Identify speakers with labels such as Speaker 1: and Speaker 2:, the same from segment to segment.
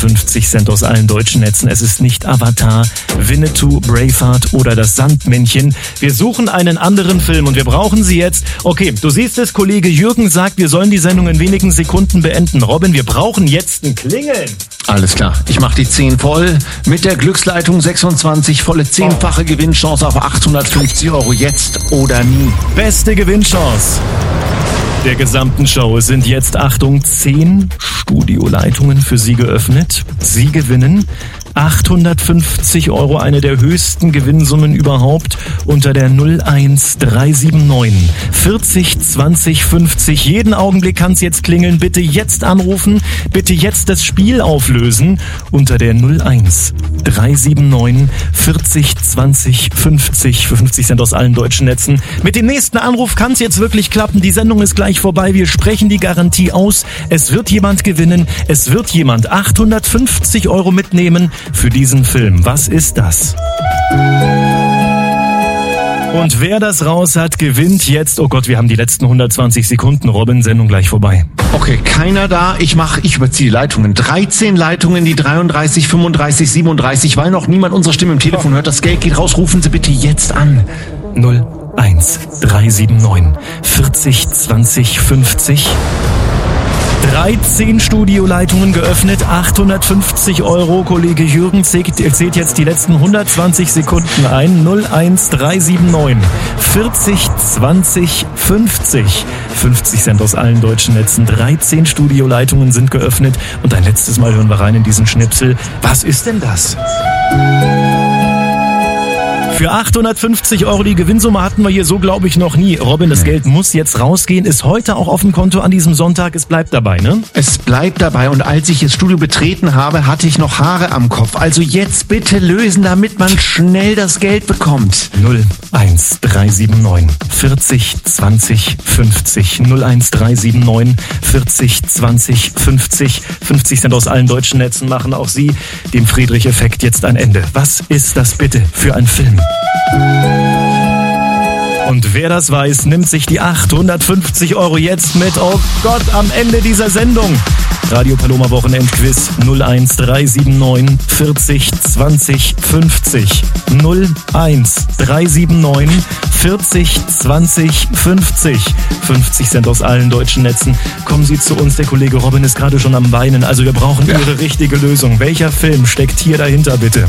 Speaker 1: 50 Cent aus allen deutschen Netzen. Es ist nicht Avatar, Winnetou, Braveheart oder das Sandmännchen. Wir suchen einen anderen Film und wir brauchen sie jetzt. Okay, du siehst es, Kollege Jürgen sagt, wir sollen die Sendung in wenigen Sekunden beenden. Robin, wir brauchen jetzt ein Klingeln.
Speaker 2: Alles klar, ich mach die 10 voll. Mit der Glücksleitung 26, volle 10-fache Gewinnchance auf 850 Euro jetzt oder nie.
Speaker 1: Beste Gewinnchance der gesamten Show. Es sind jetzt, Achtung, 10 Studioleitungen für Sie geöffnet. Sie gewinnen 850 Euro, eine der höchsten Gewinnsummen überhaupt, unter der 01379 40 20 50. Jeden Augenblick kann es jetzt klingeln. Bitte jetzt anrufen, bitte jetzt das Spiel auflösen unter der 01379 40 20 50 für 50 Cent aus allen deutschen Netzen. Mit dem nächsten Anruf kann es jetzt wirklich klappen. Die Sendung ist gleich vorbei. Wir sprechen die Garantie aus. Es wird jemand gewinnen. Es wird jemand 850 Euro mitnehmen für diesen Film. Was ist das? Und wer das raus hat, gewinnt jetzt. Oh Gott, wir haben die letzten 120 Sekunden. Robin, Sendung gleich vorbei.
Speaker 2: Okay, keiner da. Ich überziehe die Leitungen. 13 Leitungen, die 33, 35, 37. Weil noch niemand unsere Stimme im Telefon hört. Das Geld geht raus. Rufen Sie bitte jetzt an. 01379 40 20 50. 13 Studioleitungen geöffnet, 850 Euro. Kollege Jürgen zählt jetzt die letzten 120 Sekunden ein. 01379 40 20 50. 50 Cent aus allen deutschen Netzen. 13 Studioleitungen sind geöffnet. Und ein letztes Mal hören wir rein in diesen Schnipsel. Was ist denn das? Für 850 Euro die Gewinnsumme hatten wir hier so, glaube ich, noch nie. Robin, das Geld muss jetzt rausgehen. Ist heute auch auf dem Konto an diesem Sonntag. Es bleibt dabei, ne? Es bleibt dabei. Und als ich das Studio betreten habe, hatte ich noch Haare am Kopf. Also jetzt bitte lösen, damit man schnell das Geld bekommt. 01379 40 20 50. 01379 40 20 50. 50 Cent aus allen deutschen Netzen machen auch Sie dem Friedrich-Effekt jetzt ein Ende. Was ist das bitte für ein Film? Und wer das weiß, nimmt sich die 850 Euro jetzt mit. Oh Gott, am Ende dieser Sendung. Radio Paloma Wochenendquiz 01379 40 20 50. 01379 40 20 50. 50 Cent aus allen deutschen Netzen. Kommen Sie zu uns, der Kollege Robin ist gerade schon am Weinen. Also wir brauchen Ihre richtige Lösung. Welcher Film steckt hier dahinter, bitte?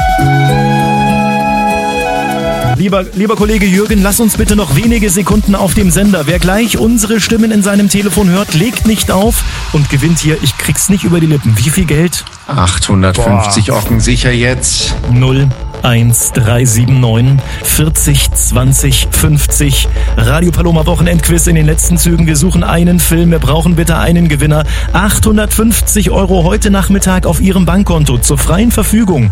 Speaker 2: Lieber Kollege Jürgen, lass uns bitte noch wenige Sekunden auf dem Sender. Wer gleich unsere Stimmen in seinem Telefon hört, legt nicht auf und gewinnt hier, ich krieg's nicht über die Lippen. Wie viel Geld? 850 Ocken sicher jetzt. 01379 40 20 50. Radio Paloma Wochenendquiz in den letzten Zügen. Wir suchen einen Film. Wir brauchen bitte einen Gewinner. 850 Euro heute Nachmittag auf Ihrem Bankkonto zur freien Verfügung.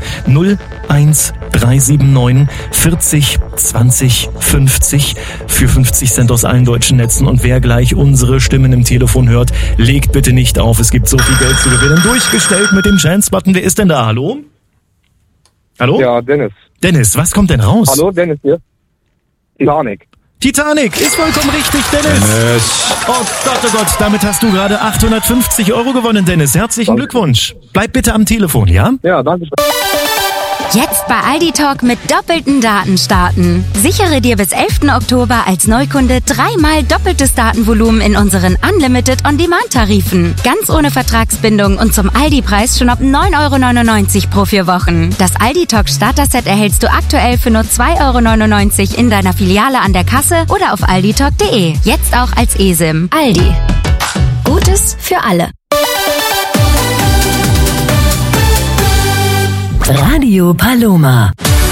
Speaker 2: 01379 40 20 50 für 50 Cent aus allen deutschen Netzen. Und wer gleich unsere Stimmen im Telefon hört, legt bitte nicht auf. Es gibt so viel Geld zu gewinnen. Durchgestellt mit dem Chance-Button. Wer ist denn da? Hallo? Hallo?
Speaker 3: Ja, Dennis.
Speaker 1: Dennis, was kommt denn raus?
Speaker 3: Hallo, Dennis hier. Titanic.
Speaker 1: Titanic, ist vollkommen richtig, Dennis. Oh Gott, damit hast du gerade 850 Euro gewonnen, Dennis. Herzlichen Glückwunsch. Bleib bitte am Telefon, ja?
Speaker 3: Ja, danke schön.
Speaker 4: Jetzt bei Aldi Talk mit doppelten Daten starten. Sichere dir bis 11. Oktober als Neukunde 3-mal doppeltes Datenvolumen in unseren Unlimited On-Demand-Tarifen. Ganz ohne Vertragsbindung und zum Aldi-Preis schon ab 9,99 € pro 4 Wochen. Das Aldi Talk Starter-Set erhältst du aktuell für nur 2,99 € in deiner Filiale an der Kasse oder auf alditalk.de. Jetzt auch als eSIM. Aldi. Gutes für alle.
Speaker 5: Radio Paloma.